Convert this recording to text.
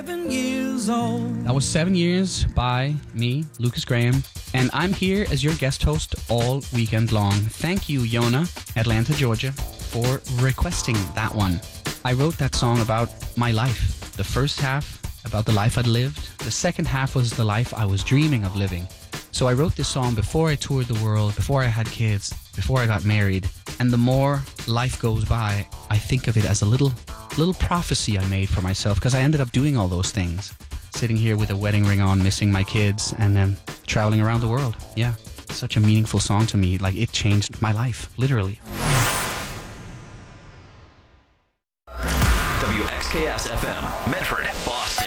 That was 7 Years by me, Lucas Graham, and I'm here as your guest host all weekend long. Thank you, Yona, Atlanta, Georgia, for requesting that one. I wrote that song about my life. The first half about the life I'd lived. The second half was the life I was dreaming of living. So I wrote this song before I toured the world, before I had kids, before I got married. And the more life goes by, I think of it as a little prophecy I made for myself, because I ended up doing all those things. Sitting here with a wedding ring on, missing my kids, and traveling around the world. Yeah, such a meaningful song to me. Like, it changed my life, literally. WXKS FM, Medford, Boston.